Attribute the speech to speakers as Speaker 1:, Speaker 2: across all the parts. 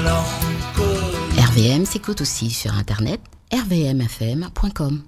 Speaker 1: mélancolique.
Speaker 2: RVM s'écoute aussi sur internet, rvmfm.com.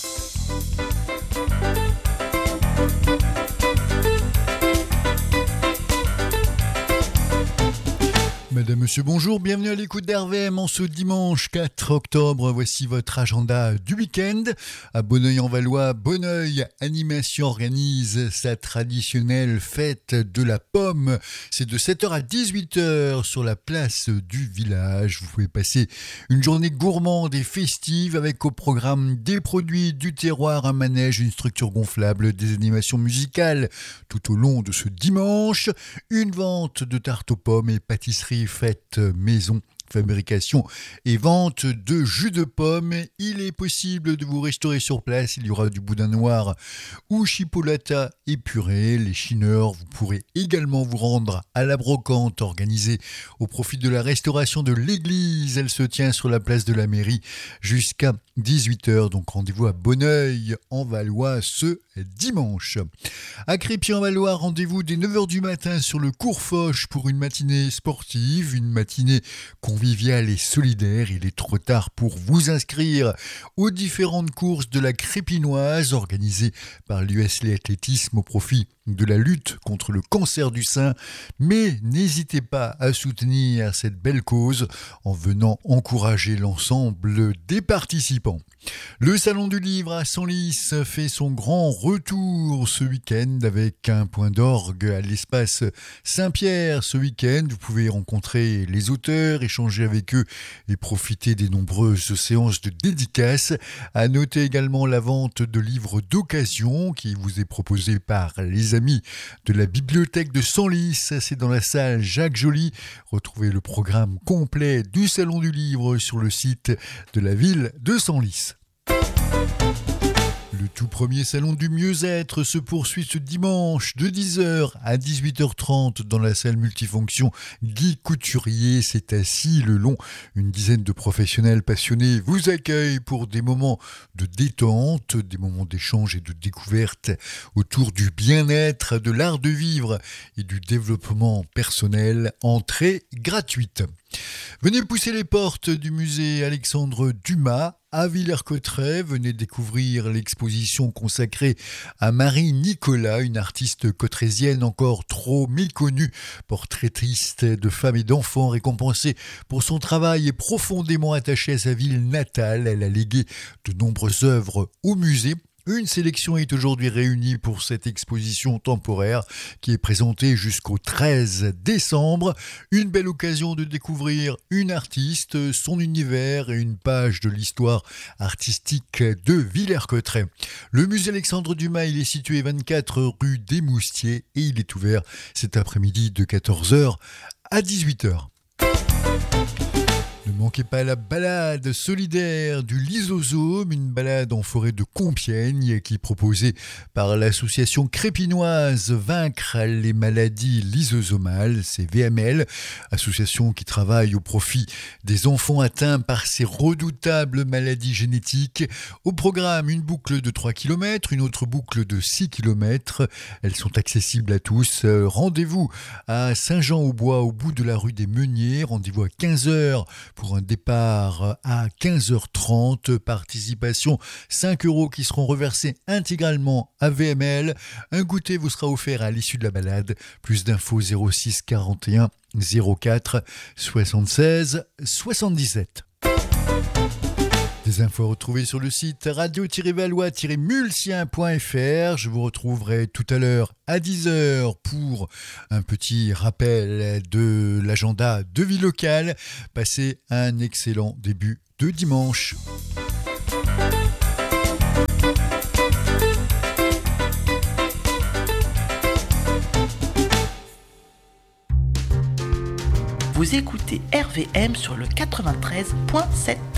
Speaker 3: Madame, monsieur, bonjour, bienvenue à l'écoute d'RVM en ce dimanche 4 octobre. Voici votre agenda du week-end. À Bonneuil-en-Valois, Bonneuil Animation organise sa traditionnelle fête de la pomme. C'est de 7h à 18h sur la place du village. Vous pouvez passer une journée gourmande et festive avec au programme des produits du terroir, un manège, une structure gonflable, des animations musicales tout au long de ce dimanche, une vente de tartes aux pommes et pâtisseries faites maison, fabrication et vente de jus de pommes. Il est possible de vous restaurer sur place. Il y aura du boudin noir ou chipolata épuré. Les chineurs, vous pourrez également vous rendre à la brocante organisée au profit de la restauration de l'église. Elle se tient sur la place de la mairie jusqu'à 18h. Donc rendez-vous à Bonneuil-en-Valois ce dimanche. À Crépy-en-Valois, rendez-vous dès 9h du matin sur le cours Foch pour une matinée sportive, une matinée conviviale et solidaire. Il est trop tard pour vous inscrire aux différentes courses de la Crépinoise organisées par l'USL Athlétisme au profit de la lutte contre le cancer du sein, mais n'hésitez pas à soutenir cette belle cause en venant encourager l'ensemble des participants. Le Salon du Livre à Senlis fait son grand retour ce week-end avec un point d'orgue à l'espace Saint-Pierre. Ce week-end, vous pouvez rencontrer les auteurs, échanger avec eux et profiter des nombreuses séances de dédicaces. À noter également la vente de livres d'occasion qui vous est proposée par les amis de la bibliothèque de Senlis. C'est dans la salle Jacques Joly. Retrouvez le programme complet du Salon du Livre sur le site de la ville de Senlis. Le tout premier salon du mieux-être se poursuit ce dimanche de 10h à 18h30 dans la salle multifonction Guy Couturier. C'est assis le long. Une dizaine de professionnels passionnés vous accueillent pour des moments de détente, des moments d'échange et de découverte autour du bien-être, de l'art de vivre et du développement personnel. Entrée gratuite. Venez pousser les portes du musée Alexandre Dumas à Villers-Cotterêts. Venez découvrir l'exposition consacrée à Marie Nicolas, une artiste cottrésienne encore trop méconnue, portraitiste de femmes et d'enfants récompensée pour son travail et profondément attachée à sa ville natale. Elle a légué de nombreuses œuvres au musée. Une sélection est aujourd'hui réunie pour cette exposition temporaire qui est présentée jusqu'au 13 décembre. Une belle occasion de découvrir une artiste, son univers et une page de l'histoire artistique de Villers-Cotterêts. Le musée Alexandre Dumas, il est situé 24 rue des Moustiers et il est ouvert cet après-midi de 14h à 18h. Ne manquez pas la balade solidaire du lysosome, une balade en forêt de Compiègne qui est proposée par l'association crépinoise Vaincre les maladies lysosomales, c'est VML, association qui travaille au profit des enfants atteints par ces redoutables maladies génétiques. Au programme, une boucle de 3 km, une autre boucle de 6 km. Elles sont accessibles à tous. Rendez-vous à Saint-Jean-au-Bois, au bout de la rue des Meuniers. Rendez-vous à 15h pour un départ à 15h30. Participation 5 € qui seront reversés intégralement à VML. Un goûter vous sera offert à l'issue de la balade. Plus d'infos 06 41 04 76 77. Des infos retrouvées sur le site radio-valois-mulsien.fr. Je vous retrouverai tout à l'heure à 10h pour un petit rappel de l'agenda de vie locale. Passez un excellent début de dimanche.
Speaker 4: Vous écoutez RVM sur le 93.7.